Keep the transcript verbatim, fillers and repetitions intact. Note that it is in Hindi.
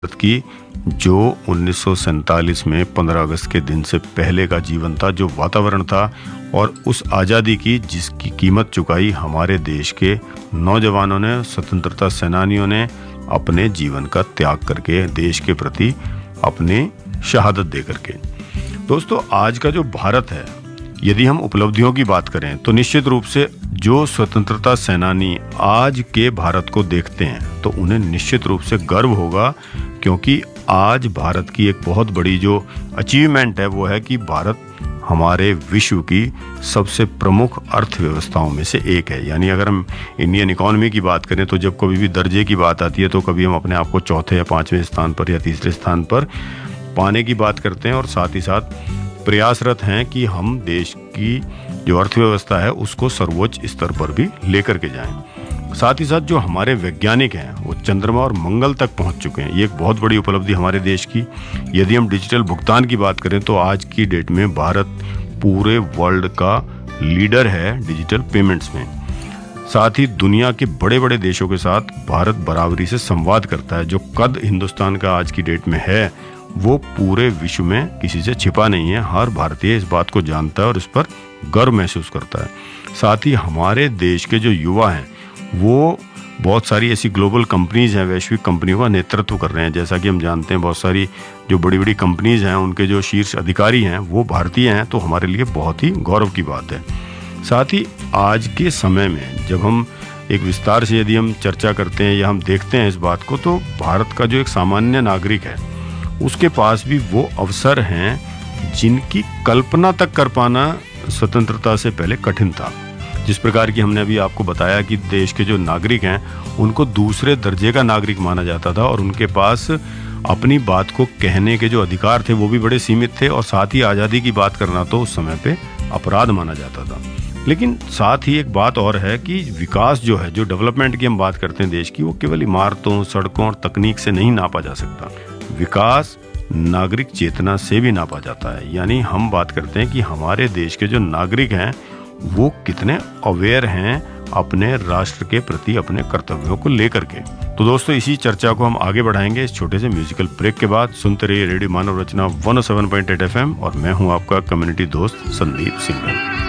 भारत की जो उन्नीस सौ सैंतालीस में पंद्रह अगस्त के दिन से पहले का जीवन था, जो वातावरण था और उस आज़ादी की जिसकी कीमत चुकाई हमारे देश के नौजवानों ने, स्वतंत्रता सेनानियों ने अपने जीवन का त्याग करके, देश के प्रति अपनी शहादत दे करके। दोस्तों, आज का जो भारत है, यदि हम उपलब्धियों की बात करें तो निश्चित रूप से जो स्वतंत्रता सेनानी आज के भारत को देखते हैं तो उन्हें निश्चित रूप से गर्व होगा, क्योंकि आज भारत की एक बहुत बड़ी जो अचीवमेंट है वो है कि भारत हमारे विश्व की सबसे प्रमुख अर्थव्यवस्थाओं में से एक है। यानी अगर हम इंडियन इकोनॉमी की बात करें तो जब कभी भी दर्जे की बात आती है तो कभी हम अपने आप को चौथे या पांचवें स्थान पर या तीसरे स्थान पर पाने की बात करते हैं, और साथ ही साथ प्रयासरत हैं कि हम देश की जो अर्थव्यवस्था है उसको सर्वोच्च स्तर पर भी लेकर के जाएं। साथ ही साथ जो हमारे वैज्ञानिक हैं वो चंद्रमा और मंगल तक पहुंच चुके हैं। ये एक बहुत बड़ी उपलब्धि हमारे देश की। यदि हम डिजिटल भुगतान की बात करें तो आज की डेट में भारत पूरे वर्ल्ड का लीडर है डिजिटल पेमेंट्स में। साथ ही दुनिया के बड़े बड़े देशों के साथ भारत बराबरी से संवाद करता है। जो कद हिंदुस्तान का आज की डेट में है वो पूरे विश्व में किसी से छिपा नहीं है। हर भारतीय इस बात को जानता है और इस पर गर्व महसूस करता है। साथ ही हमारे देश के जो युवा हैं वो बहुत सारी ऐसी ग्लोबल कंपनीज हैं, वैश्विक कंपनियों का नेतृत्व कर रहे हैं। जैसा कि हम जानते हैं बहुत सारी जो बड़ी बड़ी कंपनीज हैं उनके जो शीर्ष अधिकारी हैं वो भारतीय हैं, तो हमारे लिए बहुत ही गौरव की बात है। साथ ही आज के समय में जब हम एक विस्तार से यदि हम चर्चा करते हैं या हम देखते हैं इस बात को, तो भारत का जो एक सामान्य नागरिक है उसके पास भी वो अवसर हैं जिनकी कल्पना तक कर पाना स्वतंत्रता से पहले कठिन था। जिस प्रकार की हमने अभी आपको बताया कि देश के जो नागरिक हैं उनको दूसरे दर्जे का नागरिक माना जाता था और उनके पास अपनी बात को कहने के जो अधिकार थे वो भी बड़े सीमित थे, और साथ ही आज़ादी की बात करना तो उस समय पे अपराध माना जाता था। लेकिन साथ ही एक बात और है कि विकास जो है, जो डेवलपमेंट की हम बात करते हैं देश की, वो केवल इमारतों, सड़कों और तकनीक से नहीं नापा जा सकता। विकास नागरिक चेतना से भी नापा जाता है। यानी हम बात करते हैं कि हमारे देश के जो नागरिक हैं वो कितने अवेयर हैं अपने राष्ट्र के प्रति, अपने कर्तव्यों को लेकर के। तो दोस्तों, इसी चर्चा को हम आगे बढ़ाएंगे इस छोटे से म्यूजिकल ब्रेक के बाद। सुनते रहिए रेडियो मानव रचना one O seven point eight F M, और मैं हूं आपका कम्युनिटी दोस्त संदीप सिंह।